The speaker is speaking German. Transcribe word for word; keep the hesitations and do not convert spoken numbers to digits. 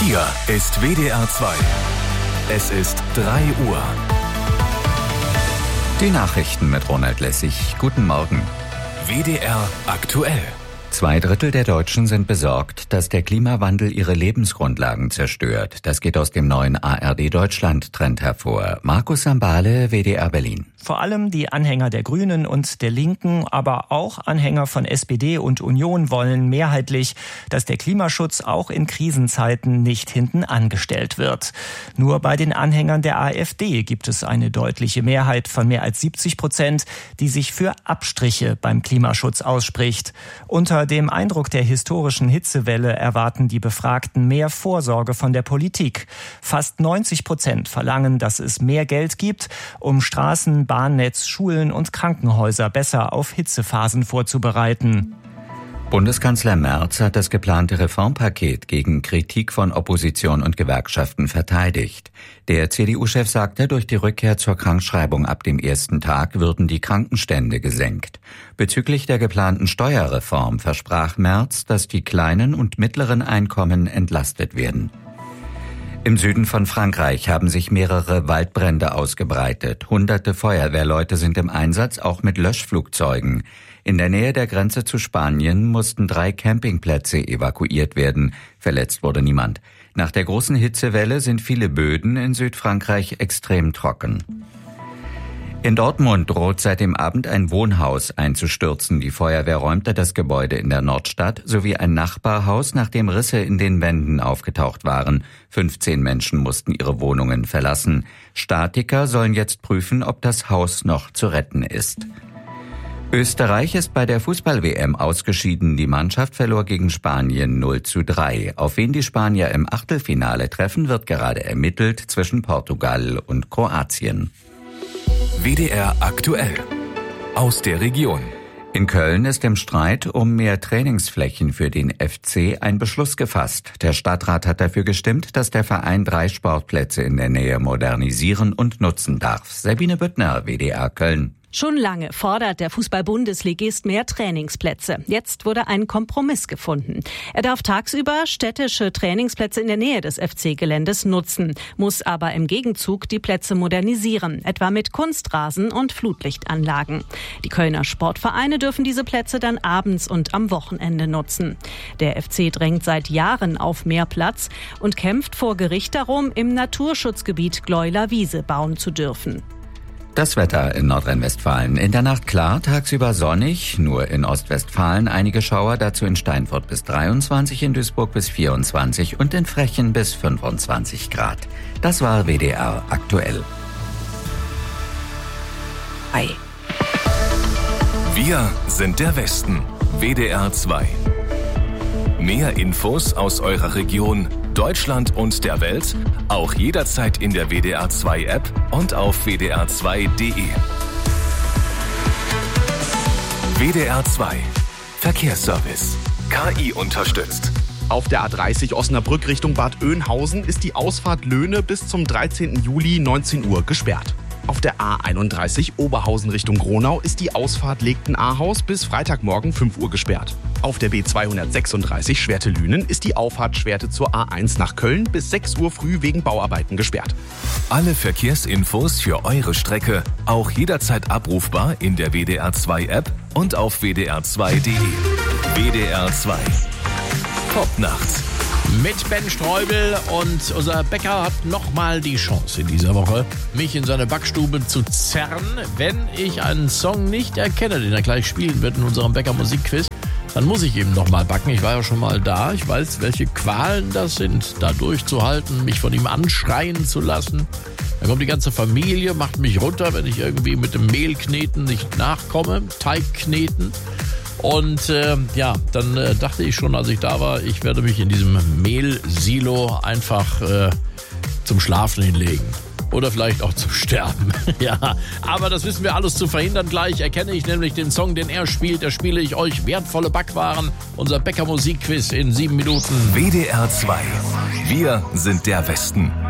Hier ist W D R zwei. Es ist drei Uhr. Die Nachrichten mit Ronald Lessig. Guten Morgen. W D R aktuell. Zwei Drittel der Deutschen sind besorgt, dass der Klimawandel ihre Lebensgrundlagen zerstört. Das geht aus dem neuen A R D-Deutschland-Trend hervor. Markus Sambale, W D R Berlin. Vor allem die Anhänger der Grünen und der Linken, aber auch Anhänger von S P D und Union wollen mehrheitlich, dass der Klimaschutz auch in Krisenzeiten nicht hinten angestellt wird. Nur bei den Anhängern der AfD gibt es eine deutliche Mehrheit von mehr als siebzig Prozent, die sich für Abstriche beim Klimaschutz ausspricht. Unter dem Eindruck der historischen Hitzewelle erwarten die Befragten mehr Vorsorge von der Politik. Fast neunzig Prozent verlangen, dass es mehr Geld gibt, um Straßen, Bahnnetz, Schulen und Krankenhäuser besser auf Hitzephasen vorzubereiten. Bundeskanzler Merz hat das geplante Reformpaket gegen Kritik von Opposition und Gewerkschaften verteidigt. Der C D U-Chef sagte, durch die Rückkehr zur Krankschreibung ab dem ersten Tag würden die Krankenstände gesenkt. Bezüglich der geplanten Steuerreform versprach Merz, dass die kleinen und mittleren Einkommen entlastet werden. Im Süden von Frankreich haben sich mehrere Waldbrände ausgebreitet. Hunderte Feuerwehrleute sind im Einsatz, auch mit Löschflugzeugen. In der Nähe der Grenze zu Spanien mussten drei Campingplätze evakuiert werden. Verletzt wurde niemand. Nach der großen Hitzewelle sind viele Böden in Südfrankreich extrem trocken. In Dortmund droht seit dem Abend ein Wohnhaus einzustürzen. Die Feuerwehr räumte das Gebäude in der Nordstadt sowie ein Nachbarhaus, nachdem Risse in den Wänden aufgetaucht waren. fünfzehn Menschen mussten ihre Wohnungen verlassen. Statiker sollen jetzt prüfen, ob das Haus noch zu retten ist. Österreich ist bei der Fußball-W M ausgeschieden. Die Mannschaft verlor gegen Spanien null zu drei. Auf wen die Spanier im Achtelfinale treffen, wird gerade ermittelt zwischen Portugal und Kroatien. W D R aktuell. Aus der Region. In Köln ist im Streit um mehr Trainingsflächen für den F C ein Beschluss gefasst. Der Stadtrat hat dafür gestimmt, dass der Verein drei Sportplätze in der Nähe modernisieren und nutzen darf. Sabine Büttner, W D R Köln. Schon lange fordert der Fußball-Bundesligist mehr Trainingsplätze. Jetzt wurde ein Kompromiss gefunden. Er darf tagsüber städtische Trainingsplätze in der Nähe des F C-Geländes nutzen, muss aber im Gegenzug die Plätze modernisieren, etwa mit Kunstrasen und Flutlichtanlagen. Die Kölner Sportvereine dürfen diese Plätze dann abends und am Wochenende nutzen. Der F C drängt seit Jahren auf mehr Platz und kämpft vor Gericht darum, im Naturschutzgebiet Gleuler Wiese bauen zu dürfen. Das Wetter in Nordrhein-Westfalen. In der Nacht klar, tagsüber sonnig, nur in Ostwestfalen einige Schauer, dazu in Steinfurt bis dreiundzwanzig, in Duisburg bis vierundzwanzig und in Frechen bis fünfundzwanzig Grad. Das war W D R aktuell. Hi. Wir sind der Westen. W D R zwei. Mehr Infos aus eurer Region, Deutschland und der Welt, auch jederzeit in der W D R zwei App und auf w d r zwei punkt d e. W D R zwei Verkehrsservice. K I unterstützt. Auf der A dreißig Osnabrück Richtung Bad Oeynhausen ist die Ausfahrt Löhne bis zum dreizehnten Juli neunzehn Uhr gesperrt. Auf der A einunddreißig Oberhausen Richtung Gronau ist die Ausfahrt Legten-Ahaus bis Freitagmorgen fünf Uhr gesperrt. Auf der B zweihundertsechsunddreißig Schwerte-Lünen ist die Auffahrt Schwerte zur A eins nach Köln bis sechs Uhr früh wegen Bauarbeiten gesperrt. Alle Verkehrsinfos für eure Strecke auch jederzeit abrufbar in der W D R zwei App und auf w d r zwei punkt d e. W D R zwei. Top nachts. Mit Ben Streubel, und unser Bäcker hat nochmal die Chance in dieser Woche, mich in seine Backstube zu zerren. Wenn ich einen Song nicht erkenne, den er gleich spielen wird in unserem Bäcker-Musikquiz, dann muss ich eben nochmal backen. Ich war ja schon mal da, ich weiß, welche Qualen das sind, da durchzuhalten, mich von ihm anschreien zu lassen. Dann kommt die ganze Familie, macht mich runter, wenn ich irgendwie mit dem Mehlkneten nicht nachkomme, Teigkneten. Und äh, ja, dann äh, dachte ich schon, als ich da war, ich werde mich in diesem Mehlsilo einfach äh, zum Schlafen hinlegen. Oder vielleicht auch zum Sterben. Ja, aber das wissen wir alles zu verhindern. Gleich erkenne ich nämlich den Song, den er spielt. Da spiele ich euch wertvolle Backwaren. Unser Bäcker-Musikquiz in sieben Minuten. W D R zwei. Wir sind der Westen.